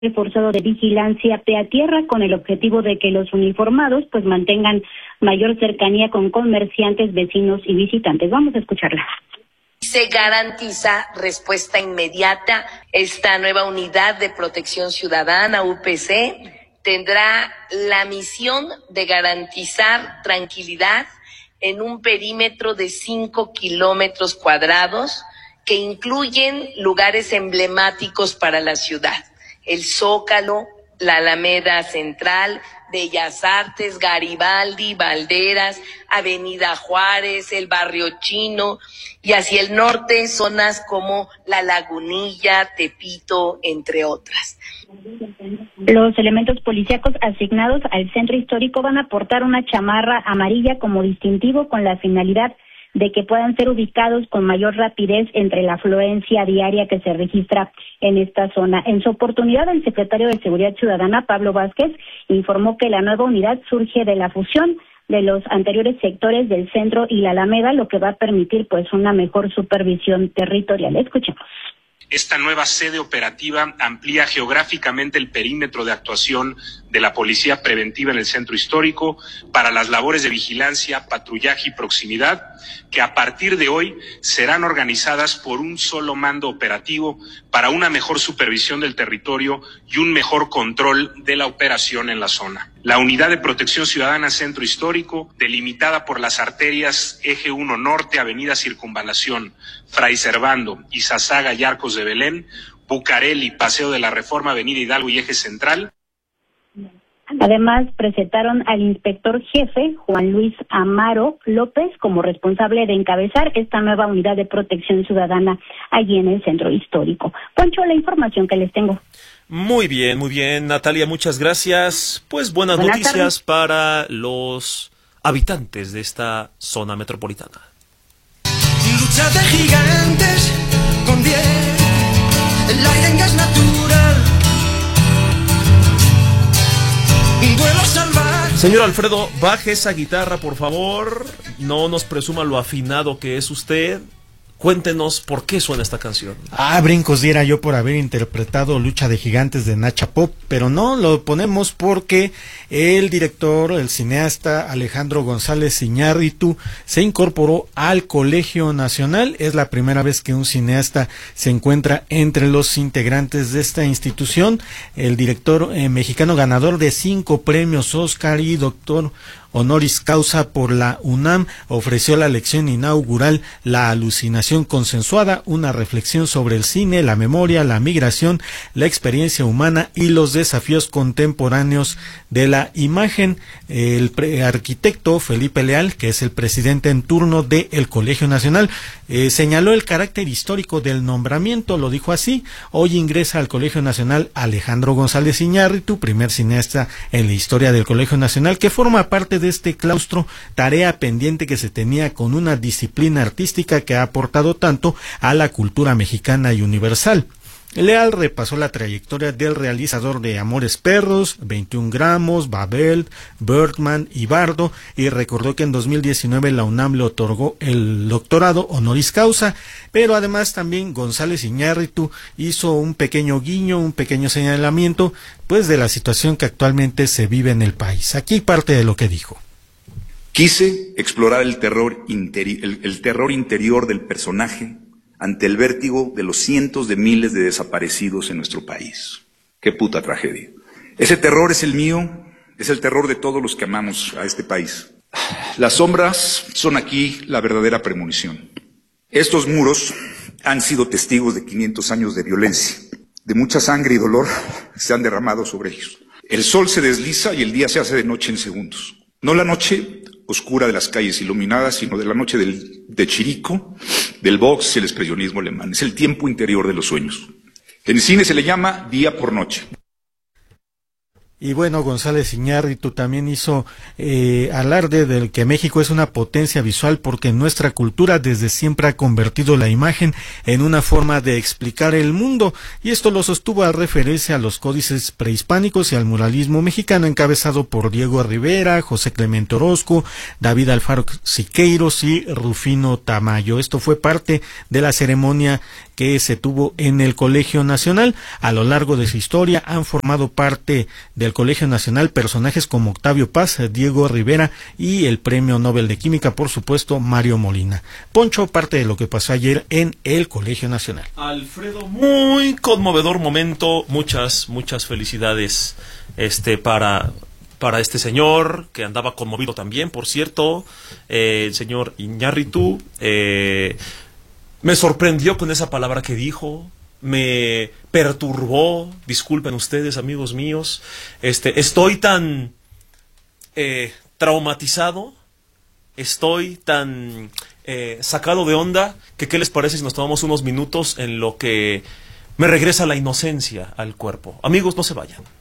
reforzado de vigilancia pie a tierra con el objetivo de que los uniformados pues mantengan mayor cercanía con comerciantes, vecinos y visitantes. Vamos a escucharla. Se garantiza respuesta inmediata. Esta nueva unidad de protección ciudadana, UPC, tendrá la misión de garantizar tranquilidad en un perímetro de 5 kilómetros cuadrados que incluyen lugares emblemáticos para la ciudad. El Zócalo, la Alameda Central, Bellas Artes, Garibaldi, Valderas, Avenida Juárez, el Barrio Chino y hacia el norte zonas como La Lagunilla, Tepito, entre otras. Los elementos policíacos asignados al centro histórico van a portar una chamarra amarilla como distintivo con la finalidad de que puedan ser ubicados con mayor rapidez entre la afluencia diaria que se registra en esta zona. En su oportunidad, el secretario de Seguridad Ciudadana, Pablo Vázquez, informó que la nueva unidad surge de la fusión de los anteriores sectores del centro y la Alameda, lo que va a permitir pues una mejor supervisión territorial. Escuchemos. Esta nueva sede operativa amplía geográficamente el perímetro de actuación de la Policía Preventiva en el Centro Histórico para las labores de vigilancia, patrullaje y proximidad, que a partir de hoy serán organizadas por un solo mando operativo para una mejor supervisión del territorio y un mejor control de la operación en la zona. La Unidad de Protección Ciudadana Centro Histórico, delimitada por las arterias Eje 1 Norte, Avenida Circunvalación, Fray Servando, Izazaga y Arcos de Belén, Bucareli, Paseo de la Reforma, Avenida Hidalgo y Eje Central. Además, presentaron al inspector jefe, Juan Luis Amaro López, como responsable de encabezar esta nueva unidad de protección ciudadana allí en el centro histórico. Poncho, la información que les tengo. Muy bien, Natalia, muchas gracias. Pues buenas noticias tardes para los habitantes de esta zona metropolitana. Lucha de gigantes con 10, el aire en gas natural. Señor Alfredo, baje esa guitarra, por favor. No nos presuma lo afinado que es usted. Cuéntenos por qué suena esta canción. Brincos diera yo por haber interpretado Lucha de Gigantes de Nacha Pop, pero no, lo ponemos porque el director, el cineasta Alejandro González Iñárritu se incorporó al Colegio Nacional. Es la primera vez que un cineasta se encuentra entre los integrantes de esta institución. El director mexicano, ganador de 5 premios Oscar y doctor honoris causa por la UNAM, ofreció la lección inaugural La alucinación consensuada, una reflexión sobre el cine, la memoria, la migración, la experiencia humana y los desafíos contemporáneos de la imagen. El arquitecto Felipe Leal, que es el presidente en turno del Colegio Nacional, señaló el carácter histórico del nombramiento, lo dijo así: hoy ingresa al Colegio Nacional Alejandro González Iñárritu, primer cineasta en la historia del Colegio Nacional, que forma parte de este claustro, tarea pendiente que se tenía con una disciplina artística que ha aportado tanto a la cultura mexicana y universal. Leal repasó la trayectoria del realizador de Amores Perros, 21 gramos, Babel, Birdman y Bardo, y recordó que en 2019 la UNAM le otorgó el doctorado honoris causa, pero además también González Iñárritu hizo un pequeño guiño, un pequeño señalamiento, pues de la situación que actualmente se vive en el país. Aquí parte de lo que dijo. Quise explorar el terror interior del personaje ante el vértigo de los cientos de miles de desaparecidos en nuestro país. ¡Qué puta tragedia! Ese terror es el mío, es el terror de todos los que amamos a este país. Las sombras son aquí la verdadera premonición. Estos muros han sido testigos de 500 años de violencia, de mucha sangre y dolor se han derramado sobre ellos. El sol se desliza y el día se hace de noche en segundos. No la noche oscura de las calles iluminadas, sino de la noche de Chirico, del box y el expresionismo alemán. Es el tiempo interior de los sueños. En el cine se le llama día por noche. Y bueno, González Iñárritu también hizo alarde del que México es una potencia visual porque nuestra cultura desde siempre ha convertido la imagen en una forma de explicar el mundo, y esto lo sostuvo al referirse a los códices prehispánicos y al muralismo mexicano encabezado por Diego Rivera, José Clemente Orozco, David Alfaro Siqueiros y Rufino Tamayo. Esto fue parte de la ceremonia que se tuvo en el Colegio Nacional. A lo largo de su historia han formado parte del Colegio Nacional personajes como Octavio Paz, Diego Rivera y el Premio Nobel de Química, por supuesto, Mario Molina. Poncho, parte de lo que pasó ayer en el Colegio Nacional. Alfredo, muy conmovedor momento, muchas felicidades para este señor, que andaba conmovido también, por cierto, el señor Iñárritu. Me sorprendió con esa palabra que dijo, me perturbó, disculpen ustedes, amigos míos, estoy tan traumatizado, estoy tan sacado de onda, que qué les parece si nos tomamos unos minutos en lo que me regresa la inocencia al cuerpo. Amigos, no se vayan.